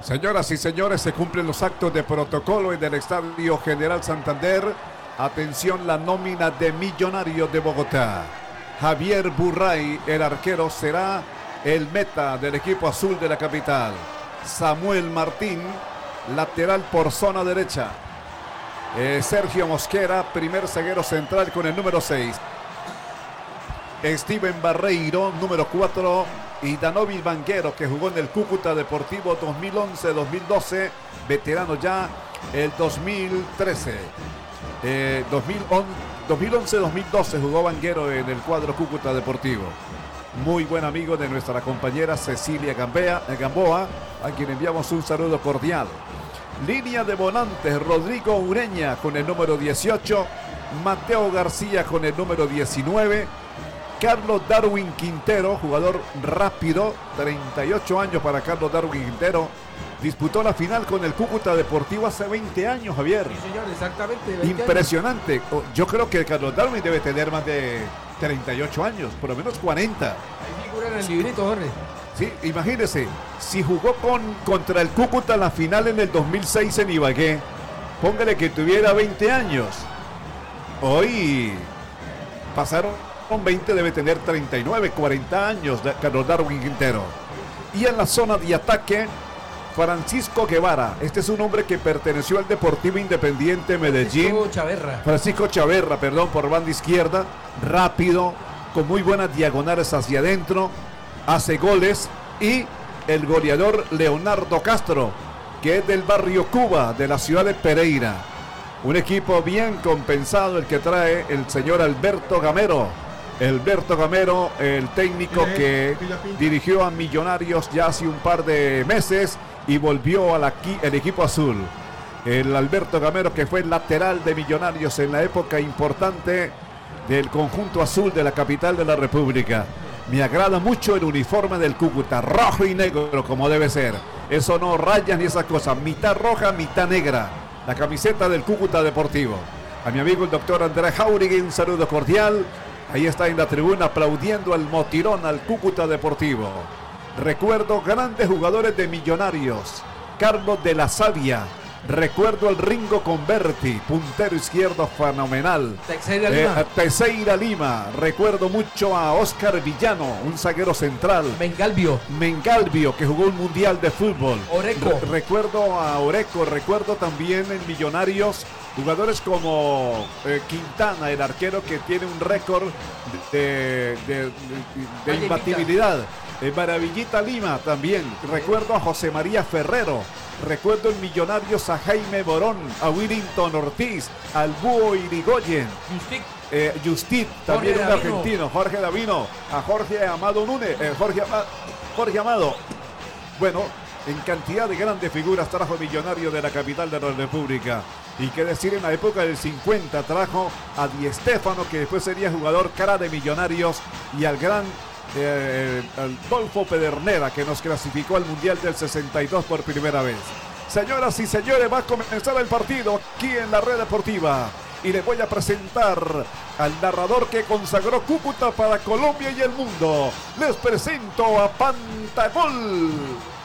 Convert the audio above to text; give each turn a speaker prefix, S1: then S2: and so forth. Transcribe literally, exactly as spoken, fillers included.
S1: Señoras y señores, se cumplen los actos de protocolo en el Estadio General Santander. Atención, la nómina de Millonarios de Bogotá. Javier Burray, el arquero, será el meta del equipo azul de la capital. Samuel Martín, lateral por zona derecha. Eh, Sergio Mosquera, primer zaguero central con el número seis. Steven Barreiro, número cuatro. Y Danovil Banguero, que jugó en el Cúcuta Deportivo dos mil once dos mil doce, veterano ya el dos mil trece. Eh, dos mil once dos mil doce jugó Banguero en el cuadro Cúcuta Deportivo. Muy buen amigo de nuestra compañera Cecilia Gambea, Gamboa, a quien enviamos un saludo cordial. Línea de volantes: Rodrigo Ureña con el número dieciocho, Mateo García con el número diecinueve, Carlos Darwin Quintero, jugador rápido, treinta y ocho años para Carlos Darwin Quintero. Disputó la final con el Cúcuta Deportivo hace veinte años, Javier.
S2: Sí, señor, exactamente. veinte
S1: Impresionante.
S2: años.
S1: Yo creo que Carlos Darwin debe tener más de treinta y ocho años, por lo menos cuarenta.
S2: Ahí figura en el librito, Jorge.
S1: Sí, imagínese, si jugó con, contra el Cúcuta la final en el dos mil seis en Ibagué, póngale que tuviera veinte años. Hoy pasaron con veinte, debe tener treinta y nueve, cuarenta años de Carlos Darwin Quintero. Y en la zona de ataque, Francisco Guevara. Este es un hombre que perteneció al Deportivo Independiente Medellín.
S2: Francisco Chaverra.
S1: Francisco Chaverra, perdón, por banda izquierda. Rápido, con muy buenas diagonales hacia adentro. Hace goles. Y el goleador Leonardo Castro, que es del barrio Cuba, de la ciudad de Pereira. Un equipo bien compensado el que trae el señor Alberto Gamero. Alberto Gamero, el técnico que dirigió a Millonarios ya hace un par de meses y volvió al equipo azul. El Alberto Gamero, que fue el lateral de Millonarios en la época importante del conjunto azul de la capital de la República. Me agrada mucho el uniforme del Cúcuta, rojo y negro como debe ser. Eso no rayas ni esas cosas, mitad roja, mitad negra. La camiseta del Cúcuta Deportivo. A mi amigo el doctor Andrés Jauregui, un saludo cordial. Ahí está en la tribuna aplaudiendo al motirón, al Cúcuta Deportivo. Recuerdo grandes jugadores de Millonarios. Carlos de la Savia. Recuerdo al Ringo Converti, puntero izquierdo fenomenal.
S2: Teixeira Lima.
S1: Eh, Teixeira Lima. Recuerdo mucho a Oscar Villano, un zaguero central.
S2: Mengalvio.
S1: Mengalvio, que jugó un mundial de fútbol.
S2: Oreco.
S1: Re recuerdo a Oreco. Recuerdo también en Millonarios jugadores como eh, Quintana, el arquero que tiene un récord de, de, de, de imbatibilidad. Eh, Maravillita Lima también. Recuerdo a José María Ferrero. Recuerdo en Millonarios a Jaime Borón, a Willington Ortiz, al Búho Irigoyen.
S2: Justic.
S1: Eh, Justit, también
S2: Jorge
S1: un
S2: Davino.
S1: argentino. Jorge Davino, a Jorge Amado Núñez, eh, Jorge, Ama Jorge Amado. Bueno, en cantidad de grandes figuras trajo Millonario de la capital de la República. Y qué decir, en la época del cincuenta trajo a Di Stéfano, que después sería jugador cara de Millonarios, y al gran eh, Adolfo Pedernera, que nos clasificó al Mundial del sesenta y dos por primera vez. Señoras y señores, va a comenzar el partido aquí en la Red Deportiva. Y les voy a presentar al narrador que consagró Cúcuta para Colombia y el mundo. Les presento a Pantagol.